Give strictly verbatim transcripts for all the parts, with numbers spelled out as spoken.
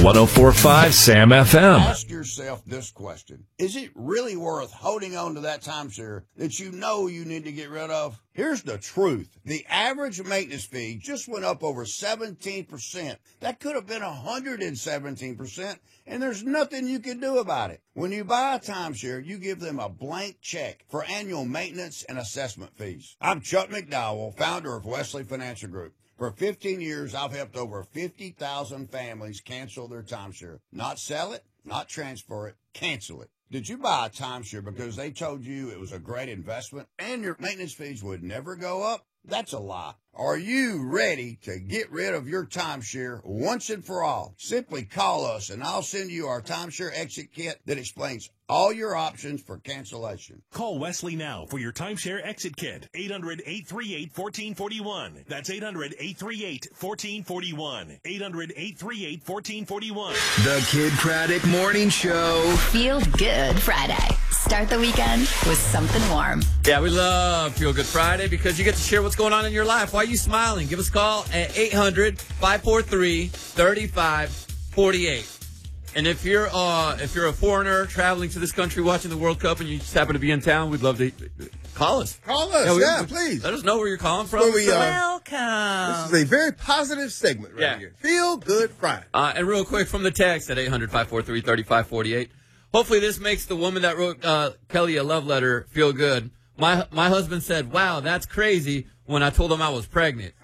one oh four point five Sam F M. Ask yourself this question. Is it really worth holding on to that timeshare that you know you need to get rid of? Here's the truth. The average maintenance fee just went up over seventeen percent. That could have been one hundred seventeen percent, and there's nothing you can do about it. When you buy a timeshare, you give them a blank check for annual maintenance and assessment fees. I'm Chuck McDowell, founder of Wesley Financial Group. For fifteen years, I've helped over fifty thousand families cancel their timeshare. Not sell it, not transfer it, cancel it. Did you buy a timeshare because they told you it was a great investment and your maintenance fees would never go up? That's a lie. Are you ready to get rid of your timeshare once and for all? Simply call us and I'll send you our timeshare exit kit that explains all your options for cancellation. Call Wesley now for your timeshare exit kit. eight hundred, eight three eight, one four four one. That's eight hundred, eight three eight, one four four one. eight hundred, eight three eight, one four four one. The Kid Craddock Morning Show. Feel Good Friday. Start the weekend with something warm. Yeah, we love Feel Good Friday because you get to share what's going on in your life. Why are you smiling? Give us a call at eight hundred, five four three, three five four eight. And if you're uh, if you're a foreigner traveling to this country watching the World Cup and you just happen to be in town, we'd love to call us. Call us, yeah, we, yeah we, please. Let us know where you're calling from. Well, we, uh, Welcome. This is a very positive segment right yeah. here. Feel Good Friday. Uh, and real quick from the text at eight hundred, five four three, three five four eight. Hopefully this makes the woman that wrote uh, Kelly a love letter feel good. My my husband said, wow, that's crazy, when I told him I was pregnant.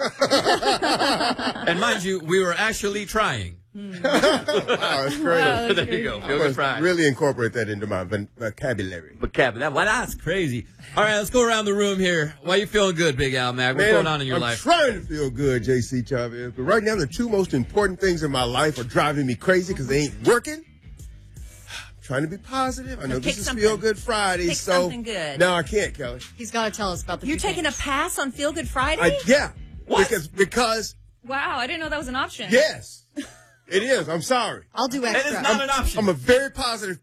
And mind you, we were actually trying. Wow, that's great. Wow, There you go. Feel I Good must Friday. really incorporate that into my vo- vocabulary. Vocabulary. Well, that's crazy. All right, let's go around the room here. Why you feeling good, Big Al, Mac? What's Man, going on in your I'm life? trying to feel good, J C Chavez. But right now, the two most important things in my life are driving me crazy because they ain't working. Trying to be positive. I know Pick this is something. Feel Good Friday, Pick so something good. no, I can't, Kelly. He's got to tell us about the. You're two taking a things. pass on Feel Good Friday? I, yeah, What? because because Wow, I didn't know that was an option. yes, it is. I'm sorry. I'll do That extra. is not an option. I'm a very positive